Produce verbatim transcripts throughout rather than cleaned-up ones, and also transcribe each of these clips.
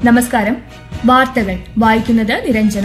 നമസ്കാരം. വാർത്തകൾ വായിക്കുന്നത് നിരഞ്ജന.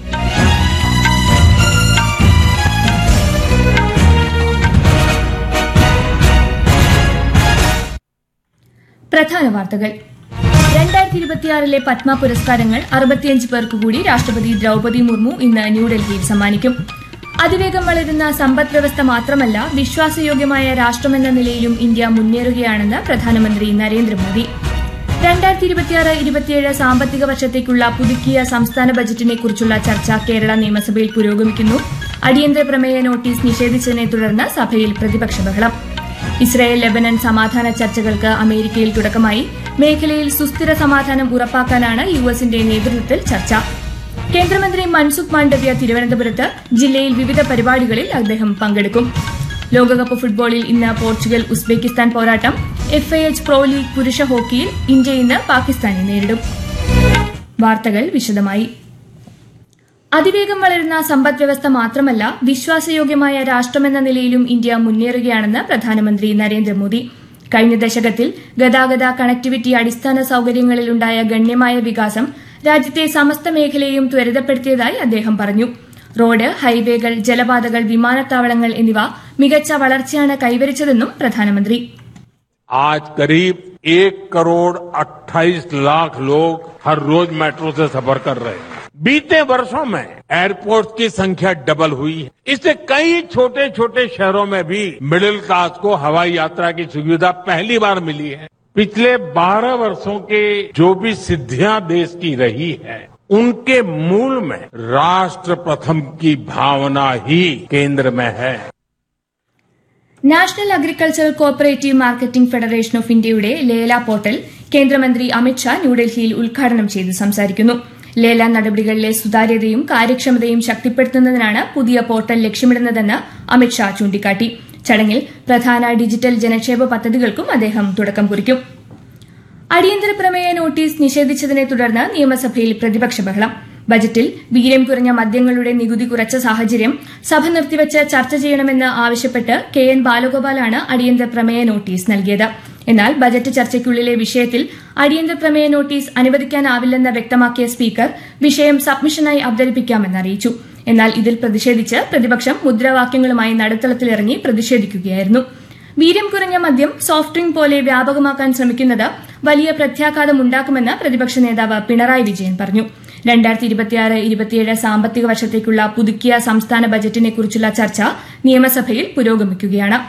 പ്രധാന വാർത്തകൾ. രണ്ടായിരത്തി ഇരുപത്തിയാറിലെ പത്മ പുരസ്കാരങ്ങൾ അറുപത്തിയഞ്ച് പേർക്ക് കൂടി രാഷ്ട്രപതി ദ്രൌപദി മുർമു ഇന്ന് ന്യൂഡൽഹിയിൽ സമ്മാനിക്കും. അതിവേഗം വളരുന്ന സമ്പദ് വ്യവസ്ഥ മാത്രമല്ല, വിശ്വാസയോഗ്യമായ രാഷ്ട്രമെന്ന നിലയിലും ഇന്ത്യ മുന്നേറുകയാണെന്ന് പ്രധാനമന്ത്രി നരേന്ദ്രമോദി. രണ്ടായിരത്തി ഇരുപത്തിയാറ് ഇരുപത്തിയേഴ് സാമ്പത്തിക വർഷത്തേക്കുള്ള പുതുക്കിയ സംസ്ഥാന ബജറ്റിനെക്കുറിച്ചുള്ള ചർച്ച കേരള നിയമസഭയിൽ പുരോഗമിക്കുന്നു. അടിയന്തര പ്രമേയ നോട്ടീസ് നിഷേധിച്ചതിനെ തുടർന്ന് സഭയിൽ പ്രതിപക്ഷ ബഹളം. ഇസ്രായേൽ ലെബനൻ സമാധാന ചർച്ചകൾക്ക് അമേരിക്കയിൽ തുടക്കമായി. മേഖലയിൽ സുസ്ഥിര സമാധാനം ഉറപ്പാക്കാനാണ് യു എസിന്റെ നേതൃത്വത്തിൽ ചർച്ച. കേന്ദ്രമന്ത്രി മൻസുഖ് മാണ്ഡവ്യ തിരുവനന്തപുരത്ത്. ജില്ലയിൽ വിവിധ പരിപാടികളിൽ അദ്ദേഹം പങ്കെടുക്കും. ലോകകപ്പ് ഫുട്ബോളിൽ ഇന്ന് പോർച്ചുഗൽ ഉസ്ബെക്കിസ്ഥാൻ പോരാട്ടം. F I H pro league പുരുഷ ഹോക്കിയിൽ ഇന്ത്യ ഇന്ന് പാകിസ്ഥാനെ നേരിടും. വാർത്തകൾ വിശദമായി. അതിവേഗം വളരുന്ന സമ്പദ് വ്യവസ്ഥ മാത്രമല്ല, വിശ്വാസയോഗ്യമായ രാഷ്ട്രമെന്ന നിലയിലും ഇന്ത്യ മുന്നേറുകയാണെന്ന് പ്രധാനമന്ത്രി നരേന്ദ്രമോദി. കഴിഞ്ഞ ദശകത്തിൽ ഗതാഗത കണക്ടിവിറ്റി അടിസ്ഥാന സൌകര്യങ്ങളിലുണ്ടായ ഗണ്യമായ വികാസം രാജ്യത്തെ സമസ്ത മേഖലയെയും ത്വരിതപ്പെടുത്തിയതായി അദ്ദേഹം പറഞ്ഞു. റോഡ്, ഹൈവേകൾ, ജലപാതകൾ, വിമാനത്താവളങ്ങൾ എന്നിവ മികച്ച വളർച്ചയാണ് കൈവരിച്ചതെന്നും പ്രധാനമന്ത്രി. आज करीब एक करोड़ अट्ठाईस लाख लोग हर रोज मेट्रो से सफर कर रहे हैं. बीते वर्षों में एयरपोर्ट की संख्या डबल हुई है. इससे कई छोटे छोटे शहरों में भी मिडिल क्लास को हवाई यात्रा की सुविधा पहली बार मिली है. पिछले बारह वर्षों के जो भी सिद्धियां देश की रही है, उनके मूल में राष्ट्र प्रथम की भावना ही केंद्र में है. National agricultural cooperative marketing federation of ഇന്ത്യയുടെ ലേല പോർട്ടൽ കേന്ദ്രമന്ത്രി അമിത്ഷാ ന്യൂഡൽഹിയിൽ ഉദ്ഘാടനം ചെയ്ത് സംസാരിക്കുന്നു. ലേല നടപടികളിലെ സുതാര്യതയും കാര്യക്ഷമതയും ശക്തിപ്പെടുത്തുന്നതിനാണ് പുതിയ പോർട്ടൽ ലക്ഷ്യമിടുന്നതെന്ന് അമിത്ഷാ ചൂണ്ടിക്കാട്ടി. ചടങ്ങിൽ പ്രധാന ഡിജിറ്റൽ ജനക്ഷേമ പദ്ധതികൾക്കും അദ്ദേഹം തുടക്കം കുറിക്കും. അടിയന്തര പ്രമേയ നോട്ടീസ് നിഷേധിച്ചതിനെ തുടർന്ന് നിയമസഭയിൽ പ്രതിപക്ഷ ബഹളം. ബജറ്റിൽ വീര്യം കുറഞ്ഞ മദ്യങ്ങളുടെ നികുതി കുറച്ച സാഹചര്യം സഭ നിർത്തിവച്ച് ചർച്ച ചെയ്യണമെന്ന് ആവശ്യപ്പെട്ട് കെ എൻ ബാലഗോപാലാണ് അടിയന്തര പ്രമേയ നോട്ടീസ് നൽകിയത്. എന്നാൽ ബജറ്റ് ചർച്ചയ്ക്കുള്ളിലെ വിഷയത്തിൽ അടിയന്തര പ്രമേയ നോട്ടീസ് അനുവദിക്കാനാവില്ലെന്ന് വ്യക്തമാക്കിയ സ്പീക്കർ വിഷയം സബ്മിഷനായി അവതരിപ്പിക്കാമെന്ന് അറിയിച്ചു. എന്നാൽ ഇതിൽ പ്രതിഷേധിച്ച് പ്രതിപക്ഷം മുദ്രാവാക്യങ്ങളുമായി നടുത്തളത്തിലിറങ്ങി പ്രതിഷേധിക്കുകയായിരുന്നു. വീര്യം കുറഞ്ഞ മദ്യം സോഫ്റ്റ് ഡ്രിങ്ക് പോലെ വ്യാപകമാക്കാൻ ശ്രമിക്കുന്നത് വലിയ പ്രത്യാഘാതമുണ്ടാക്കുമെന്ന് പ്രതിപക്ഷ നേതാവ് പിണറായി വിജയൻ പറഞ്ഞു. രണ്ടായിരത്തി ഇരുപത്തിയാറ് ഇരുപത്തിയേഴ് സാമ്പത്തിക വർഷത്തേക്കുള്ള പുതുക്കിയ സംസ്ഥാന ബജറ്റിനെക്കുറിച്ചുള്ള ചർച്ച നിയമസഭയിൽ പുരോഗമിക്കുകയാണ്.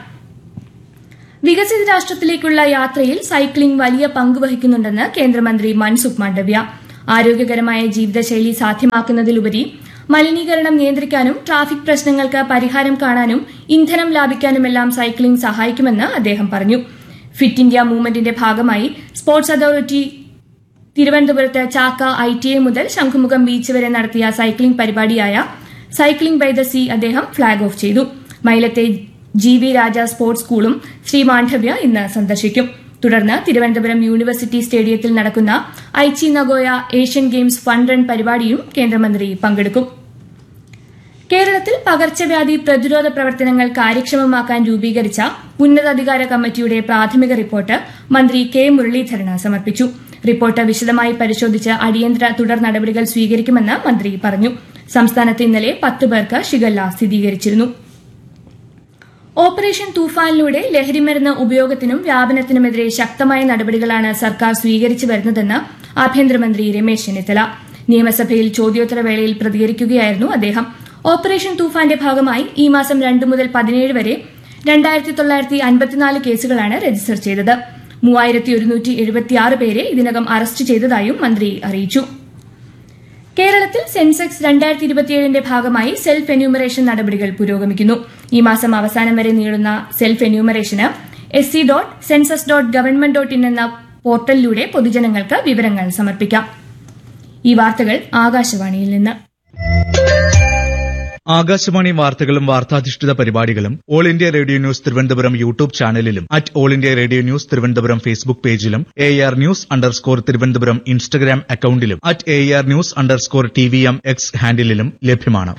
വികസിത രാഷ്ട്രത്തിലേക്കുള്ള യാത്രയിൽ സൈക്ലിംഗ് വലിയ പങ്ക് വഹിക്കുന്നുണ്ടെന്ന് കേന്ദ്രമന്ത്രി മൻസുഖ് മാണ്ഡവ്യ. ആരോഗ്യകരമായ ജീവിതശൈലി സാധ്യമാക്കുന്നതിലുപരി മലിനീകരണം നിയന്ത്രിക്കാനും ട്രാഫിക് പ്രശ്നങ്ങൾക്ക് പരിഹാരം കാണാനും ഇന്ധനം ലാഭിക്കാനുമെല്ലാം സൈക്ലിംഗ് സഹായിക്കുമെന്ന് അദ്ദേഹം പറഞ്ഞു. ഫിറ്റ് ഇന്ത്യ മൂവ്മെന്റിന്റെ ഭാഗമായി സ്പോർട്സ് അതോറിറ്റി തിരുവനന്തപുരത്ത് ചാക്ക ഐ ടി ഐ മുതൽ ശംഖുമുഖം ബീച്ച് വരെ നടത്തിയ സൈക്ലിംഗ് പരിപാടിയായ സൈക്ലിംഗ് ബൈ ദ സീ അദ്ദേഹം ഫ്ളാഗ് ഓഫ് ചെയ്തു. മൈലത്തെ ജി വി രാജ സ്പോർട്സ് സ്കൂളും ശ്രീ മാണ്ഡവ്യ ഇന്ന് സന്ദർശിക്കും. തുടർന്ന് തിരുവനന്തപുരം യൂണിവേഴ്സിറ്റി സ്റ്റേഡിയത്തിൽ നടക്കുന്ന Aichi Nagoya Asian games fun run പരിപാടിയും കേന്ദ്രമന്ത്രി പങ്കെടുക്കും. കേരളത്തിൽ പകർച്ചവ്യാധി പ്രതിരോധ പ്രവർത്തനങ്ങൾ കാര്യക്ഷമമാക്കാൻ രൂപീകരിച്ച ഉന്നതാധികാര കമ്മിറ്റിയുടെ പ്രാഥമിക റിപ്പോർട്ട് മന്ത്രി കെ മുരളീധരന് സമർപ്പിച്ചു. റിപ്പോർട്ട് വിശദമായി പരിശോധിച്ച് അടിയന്തര തുടർ നടപടികൾ സ്വീകരിക്കുമെന്ന് മന്ത്രി പറഞ്ഞു. സംസ്ഥാനത്ത് ഇന്നലെ പത്ത് പേർക്ക് ഷിഗല്ല സ്ഥിരീകരിച്ചിരുന്നു. ഓപ്പറേഷൻ തൂഫാനിലൂടെ ലഹരിമരുന്ന് ഉപയോഗത്തിനും വ്യാപനത്തിനുമെതിരെ ശക്തമായ നടപടികളാണ് സർക്കാർ സ്വീകരിച്ചു വരുന്നതെന്ന് ആഭ്യന്തരമന്ത്രി രമേശ് ചെന്നിത്തല. നിയമസഭയിൽ ചോദ്യോത്തരവേളയിൽ പ്രതികരിക്കുകയായിരുന്നു അദ്ദേഹം. ഓപ്പറേഷൻ തൂഫാന്റെ ഭാഗമായി ഈ മാസം രണ്ട് മുതൽ പതിനേഴ് വരെ രണ്ടായിരത്തി തൊള്ളായിരത്തി അൻപത്തിനാല് കേസുകളാണ് രജിസ്റ്റർ ചെയ്തത്. മൂവായിരത്തി ഒരുന്നൂറ്റി എഴുപത്തിയാറ് പേരെ ഇതിനകം അറസ്റ്റ് ചെയ്തതായും മന്ത്രി അറിയിച്ചു. കേരളത്തിൽ സെൻസെക്സ് രണ്ടായിരത്തി ഇരുപത്തിയേഴിന്റെ ഭാഗമായി സെൽഫ് എന്യൂമറേഷൻ നടപടികൾ പുരോഗമിക്കുന്നു. ഈ മാസം അവസാനം വരെ നീളുന്ന self എന്യൂമറേഷന് S C dot census dot government dot in എന്ന പോർട്ടലിലൂടെ പൊതുജനങ്ങൾക്ക് വിവരങ്ങൾ സമർപ്പിക്കാം. ഈ വാർത്തകൾ ആകാശവാണിയിൽ നിന്ന്. ആകാശവാണി വാർത്തകളും വാർത്താധിഷ്ഠിത പരിപാടികളും all India radio news Thiruvananthapuram YouTube ചാനലിലും at all India radio news Thiruvananthapuram Facebook പേജിലും A R news underscore Thiruvananthapuram Instagram അക്കൌണ്ടിലും at A R news underscore T V M X ഹാൻഡിലും ലഭ്യമാണ്.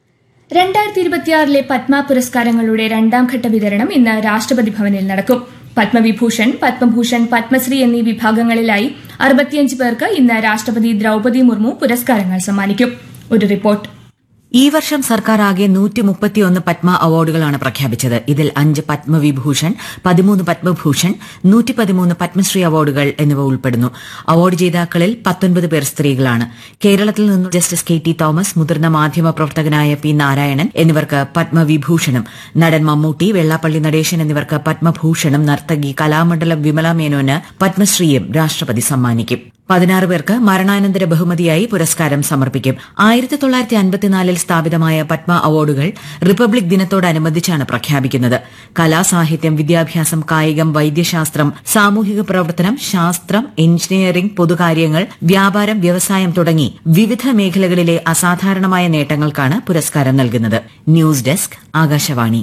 രണ്ടായിരത്തി ഇരുപത്തിയാറിലെ പത്മ പുരസ്കാരങ്ങളുടെ രണ്ടാംഘട്ട വിതരണം ഇന്ന് രാഷ്ട്രപതി ഭവനിൽ നടക്കും. പത്മവിഭൂഷൺ, പത്മഭൂഷൺ, പത്മശ്രീ എന്നീ വിഭാഗങ്ങളിലായി അറുപത്തിയഞ്ച് പേർക്ക് ഇന്ന് രാഷ്ട്രപതി ദ്രൌപദി മുർമു പുരസ്കാരങ്ങൾ സമ്മാനിക്കും. ഒരു റിപ്പോർട്ട്. ഈ വർഷം സർക്കാർ ആകെ നൂറ്റി മുപ്പത്തിയൊന്ന് പത്മ അവാർഡുകളാണ് പ്രഖ്യാപിച്ചത്. ഇതിൽ അഞ്ച് പത്മവിഭൂഷൺ, പതിമൂന്ന് പത്മഭൂഷൺ, നൂറ്റി പതിമൂന്ന് പത്മശ്രീ അവാർഡുകൾ എന്നിവ ഉൾപ്പെടുന്നു. അവാർഡ് ജേതാക്കളിൽ പത്തൊൻപത് പേർ സ്ത്രീകളാണ്. കേരളത്തിൽ നിന്നും ജസ്റ്റിസ് കെ ടി തോമസ്, മുതിർന്ന മാധ്യമ പ്രവർത്തകനായ പി നാരായണൻ എന്നിവർക്ക് പത്മവിഭൂഷണും, നടൻ മമ്മൂട്ടി, വെള്ളാപ്പള്ളി നടേശൻ എന്നിവർക്ക് പത്മഭൂഷണും, നർത്തകി കലാമണ്ഡലം വിമല മേനോന് പത്മശ്രീയും രാഷ്ട്രപതി സമ്മാനിക്കും. പതിനാറ് പേർക്ക് മരണാനന്തര ബഹുമതിയായി പുരസ്കാരം സമർപ്പിക്കും. ആയിരത്തി തൊള്ളായിരത്തി അൻപത്തിനാലിൽ സ്ഥാപിതമായ പത്മ അവാർഡുകൾ റിപ്പബ്ലിക് ദിനത്തോടനുബന്ധിച്ചാണ് പ്രഖ്യാപിക്കുന്നത്. കലാ, സാഹിത്യം, വിദ്യാഭ്യാസം, കായികം, വൈദ്യശാസ്ത്രം, സാമൂഹിക പ്രവർത്തനം, ശാസ്ത്രം, എഞ്ചിനീയറിംഗ്, പൊതുകാര്യങ്ങൾ, വ്യാപാരം, വ്യവസായം തുടങ്ങി വിവിധ മേഖലകളിലെ അസാധാരണമായ നേട്ടങ്ങൾക്കാണ് പുരസ്കാരം നൽകുന്നത്. News desk, Akashvani.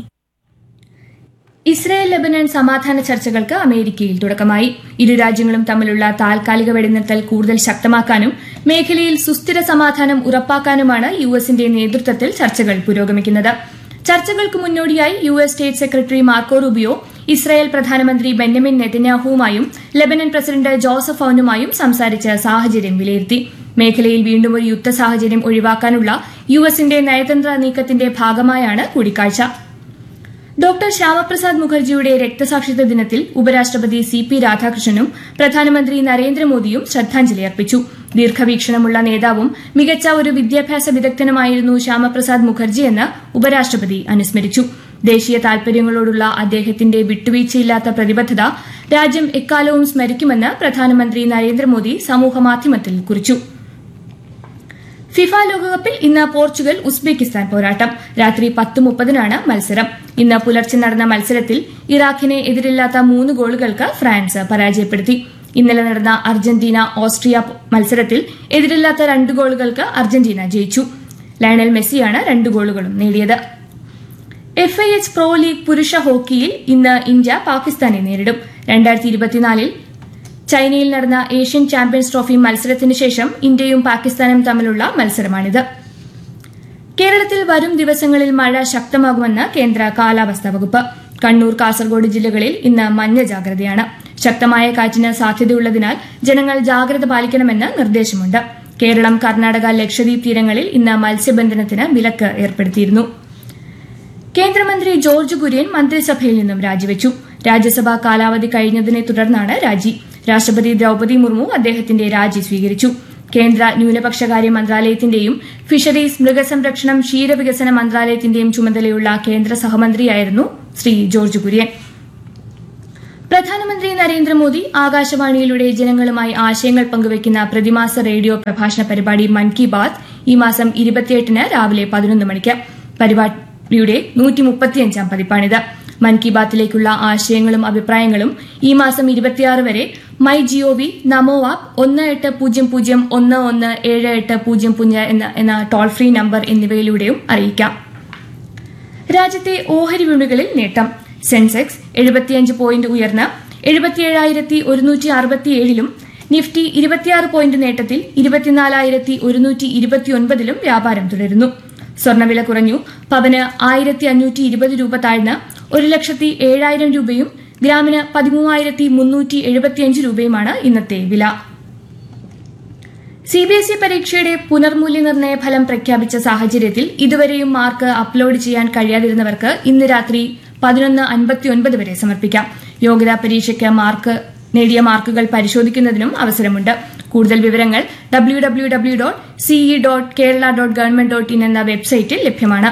Israel Lebanon സമാധാന ചർച്ചകൾക്ക് അമേരിക്കയിൽ തുടക്കമായി. ഇരു രാജ്യങ്ങളും തമ്മിലുള്ള താൽക്കാലിക വെടിനിർത്തൽ കൂടുതൽ ശക്തമാക്കാനും മേഖലയിൽ സുസ്ഥിര സമാധാനം ഉറപ്പാക്കാനുമാണ് യു എസിന്റെ നേതൃത്വത്തിൽ ചർച്ചകൾ പുരോഗമിക്കുന്നത്. ചർച്ചകൾക്ക് മുന്നോടിയായി U S state secretary Marco Rubio Israel പ്രധാനമന്ത്രി ബെന്യാമിൻ നെതന്യാഹുവുമായും ലെബനൻ പ്രസിഡന്റ് ജോസഫ് ഔനുമായും സംസാരിച്ച് സാഹചര്യം വിലയിരുത്തി. മേഖലയിൽ വീണ്ടും ഒരു യുദ്ധ സാഹചര്യം ഒഴിവാക്കാനുള്ള യു എസിന്റെ നയതന്ത്ര നീക്കത്തിന്റെ ഭാഗമായാണ് കൂടിക്കാഴ്ച. ഡോക്ടർ ശ്യാമപ്രസാദ് മുഖർജിയുടെ രക്തസാക്ഷിത്വ ദിനത്തിൽ ഉപരാഷ്ട്രപതി സി പി രാധാകൃഷ്ണനും പ്രധാനമന്ത്രി നരേന്ദ്രമോദിയും ശ്രദ്ധാഞ്ജലി അർപ്പിച്ചു. ദീർഘവീക്ഷണമുള്ള നേതാവും മികച്ച ഒരു വിദ്യാഭ്യാസ വിദഗ്ധനുമായിരുന്നു ശ്യാമപ്രസാദ് മുഖർജിയെന്ന് ഉപരാഷ്ട്രപതി അനുസ്മരിച്ചു. ദേശീയ താൽപര്യങ്ങളോടുള്ള അദ്ദേഹത്തിന്റെ വിട്ടുവീഴ്ചയില്ലാത്ത പ്രതിബദ്ധത രാജ്യം എക്കാലവും സ്മരിക്കുമെന്ന് പ്രധാനമന്ത്രി നരേന്ദ്രമോദി സമൂഹമാധ്യമത്തിൽ കുറിച്ചു. ഫിഫ ലോകകപ്പിൽ ഇന്ന് പോർച്ചുഗൽ ഉസ്ബെക്കിസ്ഥാൻ പോരാട്ടം. രാത്രി പത്ത് മുപ്പതിനാണ് മത്സരം. ഇന്ന് പുലർച്ചെ നടന്ന മത്സരത്തിൽ ഇറാഖിനെ എതിരില്ലാത്ത മൂന്ന് ഗോളുകൾക്ക് ഫ്രാൻസ് പരാജയപ്പെടുത്തി. ഇന്നലെ നടന്ന അർജന്റീന ഓസ്ട്രിയ മത്സരത്തിൽ എതിരില്ലാത്ത രണ്ട് ഗോളുകൾക്ക് അർജന്റീന ജയിച്ചു. ലയണൽ മെസ്സിയാണ് രണ്ട് ഗോളുകളും നേടിയത്. F I H pro league പുരുഷ ഹോക്കിയിൽ ഇന്ന് ഇന്ത്യ പാകിസ്ഥാനെ നേരിടും. രണ്ടായിരത്തി ഇരുപത്തിനാലിൽ ചൈനയിൽ നടന്ന ഏഷ്യൻ ചാമ്പ്യൻസ് ട്രോഫി മത്സരത്തിന് ശേഷം ഇന്ത്യയും പാകിസ്ഥാനും തമ്മിലുള്ള മത്സരമാണിത്. കേരളത്തിൽ വരും ദിവസങ്ങളിൽ മഴ ശക്തമാകുമെന്ന് കേന്ദ്ര കാലാവസ്ഥാ വകുപ്പ്. കണ്ണൂർ, കാസർഗോഡ് ജില്ലകളിൽ ഇന്ന് മഞ്ഞ ജാഗ്രതയാണ്. ശക്തമായ കാറ്റിന് സാധ്യതയുള്ളതിനാൽ ജനങ്ങൾ ജാഗ്രത പാലിക്കണമെന്ന് നിർദ്ദേശമുണ്ട്. കേരളം, കർണാടക, ലക്ഷദ്വീപ് തീരങ്ങളിൽ ഇന്ന് മത്സ്യബന്ധനത്തിന് വിലക്ക് ഏർപ്പെടുത്തിയിരുന്നു. കേന്ദ്രമന്ത്രി ജോർജ് കുര്യൻ മന്ത്രിസഭയിൽ നിന്നും രാജിവെച്ചു. രാജ്യസഭാ കാലാവധി കഴിഞ്ഞതിനെ തുടർന്നാണ് രാജി. രാഷ്ട്രപതി ദ്രൌപദി മുർമു അദ്ദേഹത്തിന്റെ രാജി സ്വീകരിച്ചു. കേന്ദ്ര ന്യൂനപക്ഷകാര്യ മന്ത്രാലയത്തിന്റെയും ഫിഷറീസ്, മൃഗസംരക്ഷണം, ക്ഷീരവികസന മന്ത്രാലയത്തിന്റെയും ചുമതലയുള്ള കേന്ദ്ര സഹമന്ത്രിയായിരുന്നു ശ്രീ ജോർജ് കുര്യൻ. പ്രധാനമന്ത്രി നരേന്ദ്രമോദി ആകാശവാണിയിലൂടെ ജനങ്ങളുമായി ആശയങ്ങൾ പങ്കുവയ്ക്കുന്ന പ്രതിമാസ റേഡിയോ പ്രഭാഷണ പരിപാടി മൻ കി ബാത് ഈ മാസം ഇരുപത്തിയെട്ടിന് രാവിലെ പതിനൊന്ന് മണിക്ക്. പരിപാടിയുടെ നൂറ്റി മുപ്പത്തിയഞ്ചാം പതിപ്പാണിത്. മൻ കി ബാത്തിലേക്കുള്ള ആശയങ്ങളും അഭിപ്രായങ്ങളും ഈ മാസം ഇരുപത്തിയാറ് വരെ മൈ ജിഒവി, നമോ ആപ്പ്, ഒന്ന് എട്ട് പൂജ്യം പൂജ്യം ഒന്ന് ഒന്ന് ഏഴ് എട്ട് പൂജ്യം പൂജ്യം എന്ന എന്ന ടോൾ ഫ്രീ നമ്പർ എന്നിവയിലൂടെയും അറിയിക്കാം. രാജ്യത്തെ ഓഹരി വിപണികളിൽ നേട്ടം. സെൻസെക്സ് എഴുപത്തിയഞ്ച് പോയിന്റ് ഉയർന്ന് എഴുപത്തിയേഴായിരത്തി ഒരുന്നൂറ്റി അറുപത്തിയേഴിലും നിഫ്റ്റി ഇരുപത്തിയാറ് പോയിന്റ് നേട്ടത്തിൽ ഇരുപത്തിനാലായിരത്തി ഒരുന്നൂറ്റി ഇരുപത്തിയൊൻപതിലും വ്യാപാരം തുടരുന്നു. സ്വർണ്ണവില കുറഞ്ഞു. പവന് ആയിരത്തി അഞ്ഞൂറ്റി ഇരുപത് രൂപ താഴ്ന്ന് ഒരു ലക്ഷത്തി ഏഴായിരം രൂപയും ഗ്രാമിന് പതിമൂവായിരത്തി മുന്നൂറ്റി എഴുപത്തിയഞ്ച് രൂപയുമാണ് ഇന്നത്തെ വില. സിബിഎസ്ഇ പരീക്ഷയുടെ പുനർമൂല്യനിർണ്ണയ ഫലം പ്രഖ്യാപിച്ച സാഹചര്യത്തിൽ ഇതുവരെയും മാർക്ക് അപ്ലോഡ് ചെയ്യാൻ കഴിയാതിരുന്നവർക്ക് ഇന്ന് രാത്രി പതിനൊന്ന് അൻപത്തിയൊൻപത് വരെ സമർപ്പിക്കാം. യോഗ്യതാ പരീക്ഷയ്ക്ക് മാർക്ക് നേടിയ മാർക്കുകൾ പരിശോധിക്കുന്നതിനും അവസരമുണ്ട്. കൂടുതൽ വിവരങ്ങൾ W W W dot CE dot Kerala dot government dot in എന്ന വെബ്സൈറ്റിൽ ലഭ്യമാണ്.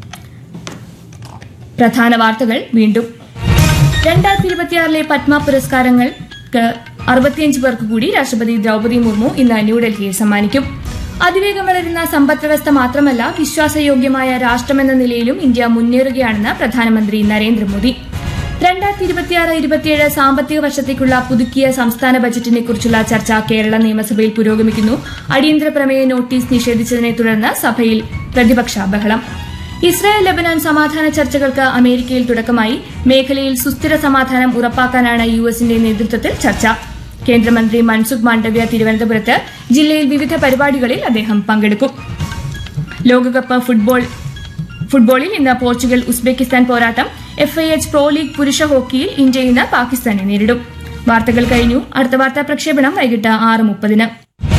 പ്രധാന വാർത്തകൾ വീണ്ടും. രണ്ടായിരത്തി ഇരുപത്തിയാറിലെ പത്മ പുരസ്കാരങ്ങൾക്ക് അറുപത്തിയഞ്ച് പേർക്ക് കൂടി രാഷ്ട്രപതി ദ്രൌപദി മുർമു ഇന്ന് ന്യൂഡൽഹിയിൽ സമ്മാനിക്കും. അതിവേഗം വളരുന്ന സമ്പദ് വ്യവസ്ഥ മാത്രമല്ല, വിശ്വാസയോഗ്യമായ രാഷ്ട്രമെന്ന നിലയിലും ഇന്ത്യ മുന്നേറുകയാണെന്ന് പ്രധാനമന്ത്രി നരേന്ദ്രമോദി. രണ്ടായിരത്തി ഇരുപത്തിയാറ് ഇരുപത്തിയേഴ് സാമ്പത്തിക വർഷത്തേക്കുള്ള പുതുക്കിയ സംസ്ഥാന ബജറ്റിനെ കുറിച്ചുള്ള ചർച്ച കേരള നിയമസഭയിൽ പുരോഗമിക്കുന്നു. അടിയന്തര പ്രമേയ നോട്ടീസ് നിഷേധിച്ചതിനെ തുടർന്ന് സഭയിൽ പ്രതിപക്ഷ ബഹളം. ഇസ്രായേൽ ലെബനാൻ സമാധാന ചർച്ചകൾക്ക് അമേരിക്കയിൽ തുടക്കമായി. മേഖലയിൽ സുസ്ഥിര സമാധാനം ഉറപ്പാക്കാനാണ് യു എസിന്റെ നേതൃത്വത്തിൽ ചർച്ച. കേന്ദ്രമന്ത്രി മൻസുഖ് മാണ്ഡവ്യ തിരുവനന്തപുരത്ത്. ജില്ലയിൽ വിവിധ പരിപാടികളിൽ അദ്ദേഹം പങ്കെടുക്കും. ലോകകപ്പ് ഫുട്ബോൾ ഫുട്ബോളിൽ ഇന്ന് പോർച്ചുഗൽ ഉസ്ബെക്കിസ്ഥാൻ പോരാട്ടം. F I H pro league പുരുഷ ഹോക്കിയിൽ ഇന്ത്യ ഇന്ന് പാകിസ്ഥാനെ നേരിടും. വാർത്തകൾ കഴിഞ്ഞു. അടുത്ത വാർത്താ പ്രക്ഷേപണം വൈകിട്ട് ആറ് മുപ്പതിന്.